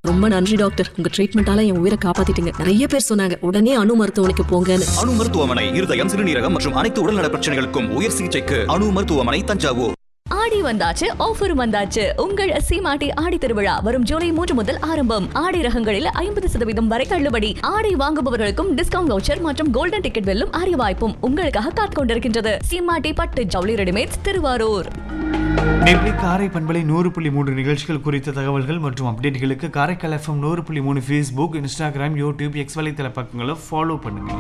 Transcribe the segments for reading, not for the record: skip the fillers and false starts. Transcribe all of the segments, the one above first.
ரொம்ப நன்றி டாக்டர், உங்க ட்ரீட்மெண்டால என் உயிரை காப்பாத்திட்டீங்க. நிறைய பேர் சொன்னாங்க உடனே அணு மருத்துவமனைக்கு போங்கன்னு. அணு மருத்துவமனை இருதயம், சிறுநீரகம் மற்றும் அனைத்து உடல்நல பிரச்சனைகளுக்கும் உயர் சிகிச்சைக்கு அணு மருத்துவமனை, தஞ்சாவூர். ஆடி வந்தாச்சு, ஆஃபர் வந்தாச்சு. உங்கள் சீமாட்டி ஆடி திருவிழா வரும் ஜூலை 3 முதல் ஆரம்பம். ஆடை ரகங்களில் 50% வரை தள்ளுபடி. ஆடை வாங்குபவர்களுக்கும் டிஸ்கவுண்ட் வவுச்சர் மற்றும் கோல்டன் டிக்கெட் வெல்லும் அரிய வாய்ப்பும் உங்களுக்காக காத்துக் கொண்டிருக்கின்றது. சீமாட்டி பட்டு ஜவுளி ரெடிமேட்ஸ், திருவாரூர். நேர்களை காரை பண்பலை 100.3 நிகழ்ச்சிகள் குறித்த தகவல்கள் மற்றும் அப்டேட்களுக்கு Karaikal FM 100.3 Facebook, Instagram, YouTube, X வலைத்தள பக்கங்களை ஃபாலோ பண்ணுங்க.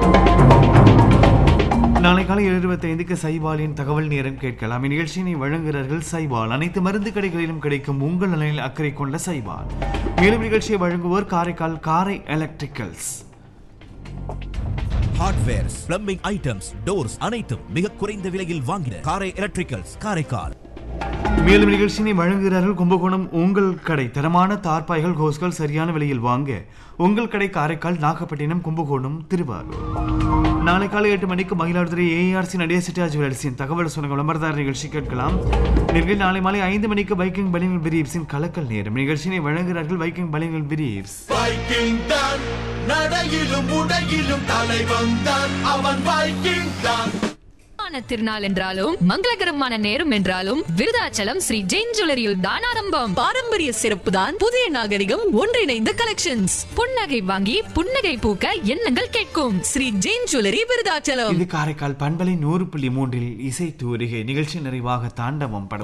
நாளை காலை 7:25க்கு சைபாலின் தகவல் நேரம் கேட்கலாம். இந்நிகழ்ச்சியினை வழங்குகிறார்கள் சைபால். அனைத்து மருந்து கடைகளிலும் கிடைக்கும் உங்கள் நலனில் அக்கறை கொண்ட சைபால். மேலும் நிகழ்ச்சியை வழங்குவோர் காரைக்கால் காரை electricals. Hardwares, plumbing items, doors அனைத்தும் மிக குறைந்த விலையில் வாங்கின காரை எலக்ட்ரிக்கல்ஸ், காரைக்கால். மேலும் நிகழ்ச்சியினை வழங்குகிறார்கள் கும்பகோணம் உங்கள் கடை. தரமான தார்பாய்கள், ஹோஸ்கள் சரியான விலையில் வாங்க உங்கள் கடை காரைக்கால், நாகப்பட்டினம், கும்பகோணம், திருவாரூர். நாளை காலை 8 மணிக்கு மயிலாடுதுறை ஏஆர்சி நடேசிட்டா ஜுவல்லர்ஸின் தகவல் சொன்ன விளம்பரதார நிகழ்ச்சி கேட்கலாம். நிகழ்ச்சி நாளை மாலை 5 மணிக்கு வைக்கிங் பலிங்கல் பிரீப்ஸின் கலக்கல் நேரம். நிகழ்ச்சியினை வழங்குகிறார்கள் வைக்கிங் பலிங்கல் பிரீப்ஸ். வைக்கிங் தான் நடையிலும் உடையிலும் தலைவன் தான், அவன் வைக்கிங் தான். திருநாள் என்றாலும் மங்களகரமான நேரம் என்றாலும் விருதாச்சலம் ஸ்ரீ ஜெயின் ஜுவல்லரியில் தான் ஆரம்பம். பாரம்பரிய சிறப்பு தான், புதிய நாகரிகம், ஒன்றிணைந்த கலெக்ஷன்ஸ். புன்னகை வாங்கி புன்னகை பூக்க எண்ணங்கள் கேட்கும். ஸ்ரீ ஜெயின் ஜுவல்லரி, விருதாச்சலம். இது காரைக்கால் பண்பலை 100.3 இசை தூரிகை. நிகழ்ச்சி நிறைவாக தாண்டவம் படம்.